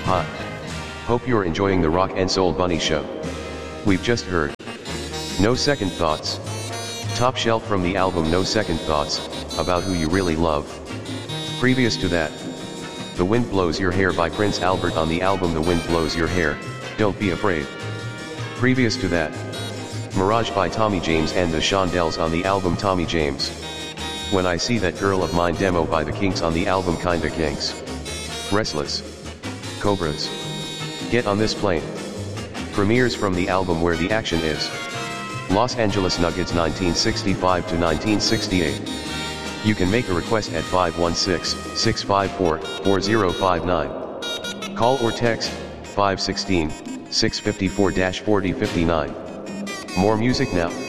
Hi. Hope you're enjoying the Rock and Soul Bunny Show. We've just heard No Second Thoughts, Top Shelf from the album No Second Thoughts, about who you really love. Previous to that, The Wind Blows Your Hair by Prince Albert on the album The Wind Blows Your Hair, Don't Be Afraid. Previous to that, Mirage by Tommy James and the Shondells on the album Tommy James. When I See That Girl of Mine demo by the Kinks on the album Kinda Kinks. Restless. Cobras. Get on This Plane. Premieres from the album Where the Action Is. Los Angeles Nuggets 1965 to 1968. You can make a request at 516-654-4059. Call or text 516-654-4059. More music now.